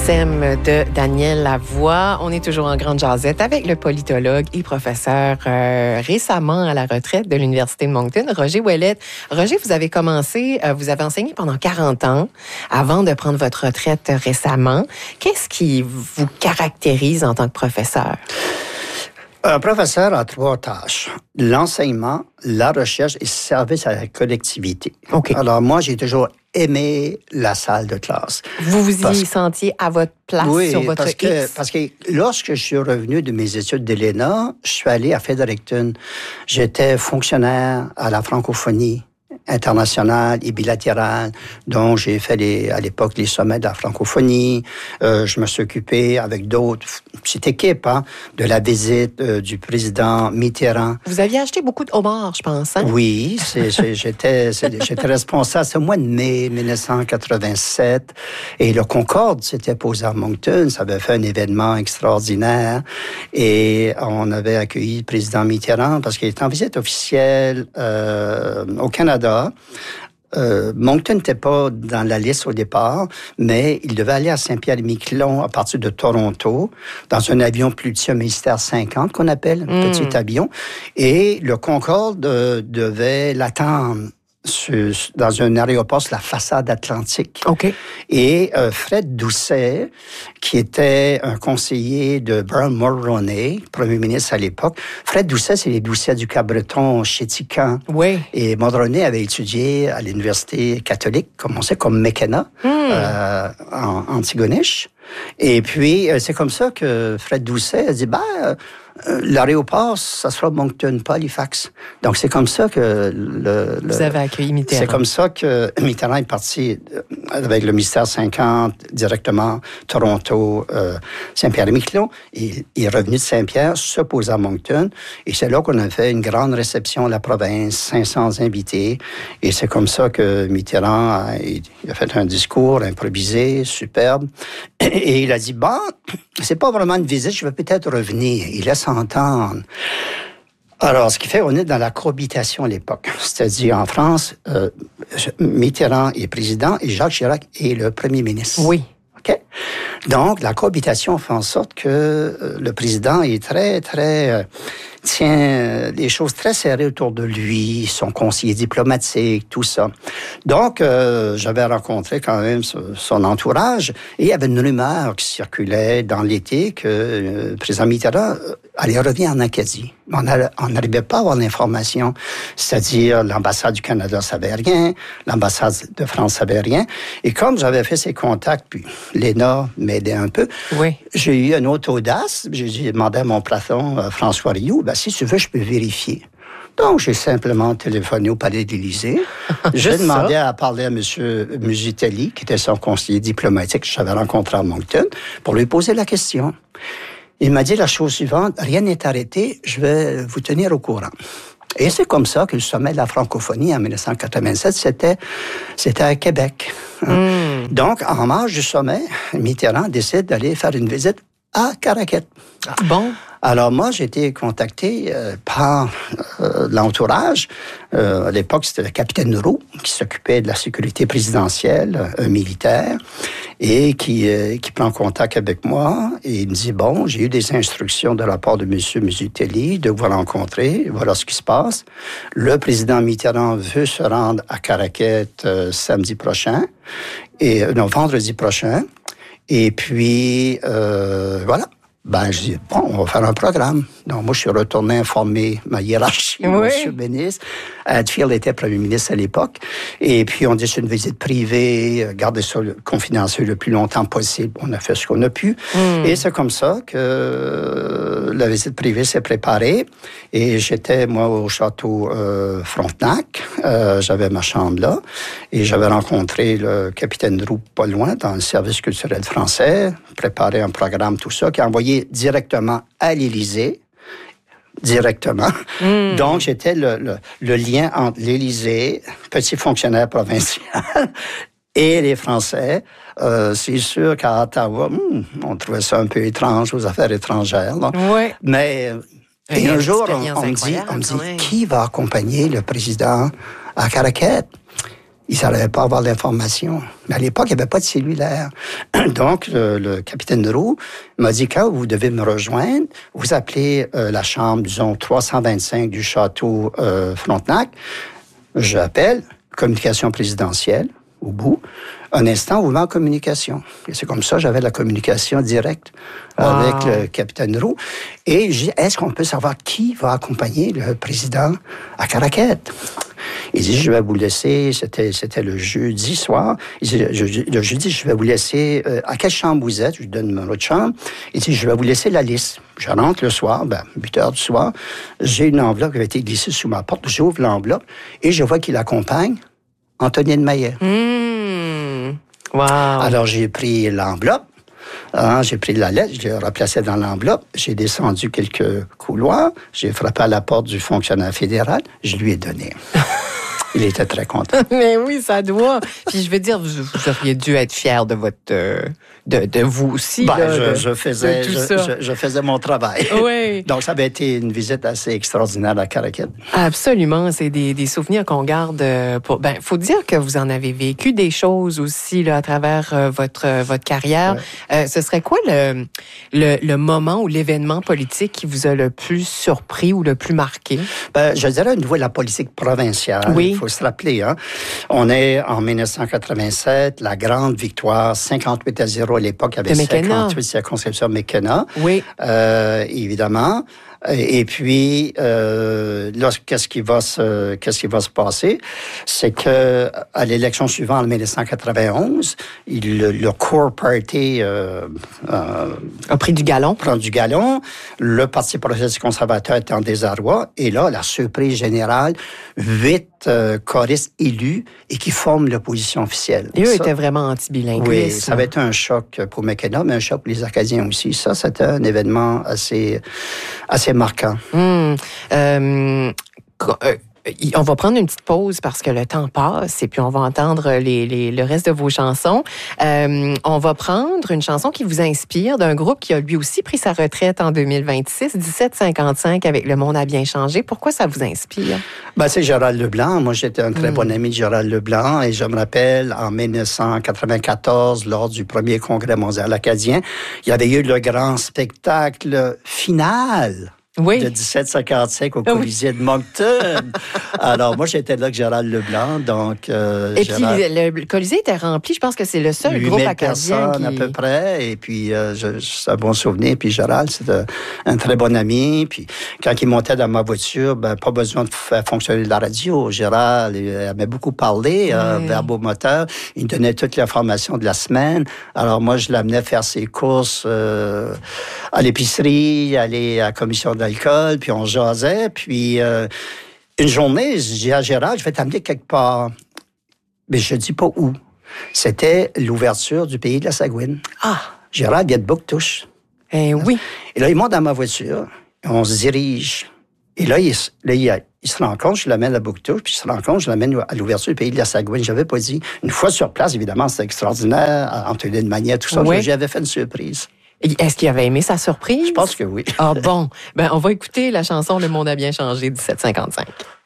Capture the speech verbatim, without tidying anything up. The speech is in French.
Sème de Daniel Lavoie. On est toujours en grande jasette avec le politologue et professeur euh, récemment à la retraite de l'Université de Moncton, Roger Ouellette. Roger, vous avez commencé, euh, vous avez enseigné pendant quarante ans avant de prendre votre retraite récemment. Qu'est-ce qui vous caractérise en tant que professeur? Un professeur a trois tâches. L'enseignement, la recherche et service à la collectivité. Okay. Alors moi, j'ai toujours aimé la salle de classe. Vous vous parce... y sentiez à votre place oui, sur votre parce X? que, parce que lorsque je suis revenu de mes études d'E L E N A, je suis allé à Fredericton. J'étais fonctionnaire à la francophonie internationale et bilatérale, dont j'ai fait les, à l'époque les sommets de la francophonie. Euh, je me suis occupé avec d'autres, petite équipe, hein, de la visite euh, du président Mitterrand. Vous aviez acheté beaucoup de homards, je pense, hein? Oui, c'est, c'est, j'étais, c'est, j'étais responsable. C'est au mois de mai dix-neuf cent quatre-vingt-sept. Et le Concorde s'était posé à Moncton. Ça avait fait un événement extraordinaire. Et on avait accueilli le président Mitterrand parce qu'il était en visite officielle euh, au Canada. Euh, Moncton n'était pas dans la liste au départ, mais il devait aller à Saint-Pierre-et-Miquelon à partir de Toronto, dans un avion plus petit, un Mystère cinquante qu'on appelle, un mm. petit avion. Et le Concorde euh, devait l'attendre sur, dans un aéroport sur la façade atlantique. OK. Et euh, Fred Doucet, qui était un conseiller de Brian Mulroney, premier ministre à l'époque. Fred Doucet, c'est les Doucet du Cap-Breton, Chétican. Oui. Et Mulroney avait étudié à l'université catholique, comme on sait, comme McKenna, mm. euh, en Antigonish. Et puis, c'est comme ça que Fred Doucet a dit, ben, euh, l'aéroport, ça sera Moncton, pas Halifax. Donc, c'est comme ça que le... le Vous avez accueilli Mitterrand. C'est comme ça que Mitterrand est parti avec le Mystère cinquante, directement Toronto, euh, Saint-Pierre-et-Miquelon. Il, il est revenu de Saint-Pierre, se poser à Moncton. Et c'est là qu'on a fait une grande réception à la province, cinq cents invités. Et c'est comme ça que Mitterrand a, il a fait un discours improvisé, superbe. Et il a dit, bon, c'est pas vraiment une visite, je vais peut-être revenir. Il laisse entendre. Alors, ce qui fait, on est dans la cohabitation à l'époque. C'est-à-dire, en France, euh, Mitterrand est président et Jacques Chirac est le premier ministre. Oui. OK? Donc, la cohabitation fait en sorte que euh, le président est très, très... Euh, tient des choses très serrées autour de lui, son conseiller diplomatique, tout ça. Donc, euh, j'avais rencontré quand même son entourage et il y avait une rumeur qui circulait dans l'été que euh, le président Mitterrand allait revenir en Acadie. On n'arrivait pas à avoir l'information, c'est-à-dire l'ambassade du Canada ne savait rien, l'ambassade de France ne savait rien. Et comme j'avais fait ces contacts, puis l'E N A m'aidait un peu, oui. J'ai eu une autre audace. J'ai demandé à mon patron, euh, François Rioux, ben, si tu veux, je peux vérifier. Donc, j'ai simplement téléphoné au Palais de l'Élysée. J'ai demandé à parler à M. Musitelli, qui était son conseiller diplomatique que j'avais rencontré à Moncton, pour lui poser la question. Il m'a dit la chose suivante, rien n'est arrêté, je vais vous tenir au courant. Et c'est comme ça que le sommet de la francophonie en dix-neuf cent quatre-vingt-sept, c'était, c'était à Québec. Mm. Donc, en marge du sommet, Mitterrand décide d'aller faire une visite à Caraquet. Ah, bon. Alors moi, j'ai été contacté euh, par euh, l'entourage. Euh, à l'époque, c'était le capitaine Roux qui s'occupait de la sécurité présidentielle, un militaire, et qui, euh, qui prend contact avec moi. Et il me dit, bon, j'ai eu des instructions de la part de M. Musitelli de vous rencontrer. Voilà ce qui se passe. Le président Mitterrand veut se rendre à Caraquet euh, samedi prochain, et euh, non, vendredi prochain. Et puis, euh, voilà. Ben, je dis, bon, on va faire un programme. Donc, moi, je suis retourné informer ma hiérarchie, oui. Monsieur le ministre. Hadfield était premier ministre à l'époque. Et puis, on dit, c'est une visite privée, gardez ça confidentiel le plus longtemps possible. On a fait ce qu'on a pu. Mm. Et c'est comme ça que la visite privée s'est préparée. Et j'étais, moi, au château euh, Frontenac. Euh, j'avais ma chambre là. Et j'avais rencontré le capitaine Roux pas loin, dans le service culturel français, préparé un programme, tout ça, qui a envoyé directement à l'Élysée, directement. Mm. Donc, j'étais le, le, le lien entre l'Élysée, petit fonctionnaire provincial, et les Français. Euh, c'est sûr qu'à Ottawa, hmm, on trouvait ça un peu étrange aux affaires étrangères. Là. Oui. Mais et un jour, on, on me dit, on me dit qui va accompagner le président à Caraquet? Ils n'arrivaient pas à avoir l'information. Mais à l'époque, il n'y avait pas de cellulaire. Donc, le, le capitaine Roux m'a dit, quand vous devez me rejoindre, vous appelez euh, la chambre, disons, trois cent vingt-cinq du château euh, Frontenac. J'appelle, communication présidentielle, au bout. Un instant, on vous met en communication. Et c'est comme ça, j'avais la communication directe wow. avec le capitaine Roux. Et j'ai dit, est-ce qu'on peut savoir qui va accompagner le président à Caraquet? Il dit, je vais vous laisser, c'était, c'était le jeudi soir. Il dit, je, je, le jeudi, je vais vous laisser, euh, à quelle chambre vous êtes? Je lui donne mon autre chambre. Il dit, je vais vous laisser la liste. Je rentre le soir, ben, huit heures du soir. J'ai une enveloppe qui avait été glissée sous ma porte. J'ouvre l'enveloppe et je vois qu'il accompagne Antonine Maillet. Mmh. Wow. Alors, j'ai pris l'enveloppe. Hein, j'ai pris la lettre, je l'ai replacée dans l'enveloppe. J'ai descendu quelques couloirs. J'ai frappé à la porte du fonctionnaire fédéral. Je lui ai donné. Il était très content. Mais oui, ça doit. Puis je veux dire, vous, vous auriez dû être fier de votre, de, de vous aussi. Ben, là, je, de, je faisais, de tout je, ça. Je, je faisais mon travail. Oui. Donc ça avait été une visite assez extraordinaire à Caraquet. Absolument, c'est des, des souvenirs qu'on garde. Pour, ben, faut dire que vous en avez vécu des choses aussi là à travers euh, votre euh, votre carrière. Ouais. Euh, ce serait quoi le, le le moment ou l'événement politique qui vous a le plus surpris ou le plus marqué? Ben, je dirais au niveau de la politique provinciale. Oui. Il faut se rappeler, hein. On est en dix-neuf cent quatre-vingt-sept, la grande victoire, cinquante-huit à zéro à l'époque, il y avait cinquante-huit circonscriptions McKenna. Oui. Euh, évidemment. Et puis, euh, là, qu'est-ce qui va se, qu'est-ce qui va se passer? C'est que à l'élection suivante, en dix-neuf cent quatre-vingt-onze, il, le, le Core Party euh, euh, a pris du galon. Prend du galon. Le Parti progressiste conservateur est en désarroi. Et là, la surprise générale, huit euh, choristes élus et qui forment l'opposition officielle. Et eux ça, étaient vraiment anti-bilinguistes. Oui, ça avait été un choc pour McKenna, mais un choc pour les Acadiens aussi. Ça, c'était un événement assez, assez marquant. Mmh. Euh, euh, on va prendre une petite pause parce que le temps passe et puis on va entendre les, les, le reste de vos chansons. Euh, on va prendre une chanson qui vous inspire d'un groupe qui a lui aussi pris sa retraite en deux mille vingt-six, dix-sept cinquante-cinq avec Le Monde a bien changé. Pourquoi ça vous inspire? Ben, c'est Gérald Leblanc. Moi, j'étais un très mmh. bon ami de Gérald Leblanc et je me rappelle en dix-neuf cent quatre-vingt-quatorze, lors du premier congrès mondial acadien, il y avait eu le grand spectacle final. Oui. De dix-sept cinquante-cinq au Colisée oui. de Moncton. Alors, moi, j'étais là avec Gérald Leblanc, donc... Euh, et Gérald... puis, le, le Colisée était rempli. Je pense que c'est le seul groupe acadien qui... à peu près. Et puis, euh, je, c'est un bon souvenir. Puis, Gérald, c'était un très bon ami. Puis, quand il montait dans ma voiture, ben, pas besoin de faire fonctionner la radio. Gérald, il aimait beaucoup parler, oui. euh, verbomoteur. Il me donnait toutes les informations de la semaine. Alors, moi, je l'amenais faire ses courses euh, à l'épicerie, aller à la commission de l'alcool, puis on jasait, puis euh, une journée, je dis à Gérald, je vais t'amener quelque part. Mais je dis pas où. C'était l'ouverture du Pays de la Sagouine. Ah! Gérald vient de Bouctouche. Eh oui. Et là, il monte dans ma voiture, et on se dirige. Et là, il, là, il, il se rend compte, je l'amène à Bouctouche, puis il se rend compte, je l'amène à l'ouverture du Pays de la Sagouine. Je n'avais pas dit. Une fois sur place, évidemment, c'était extraordinaire, Antonine Maillet, tout ça. Oui. J'avais fait une surprise. Est-ce qu'il avait aimé sa surprise? Je pense que oui. Ah bon. Ben, on va écouter la chanson Le Monde a bien changé, dix-sept cinquante-cinq.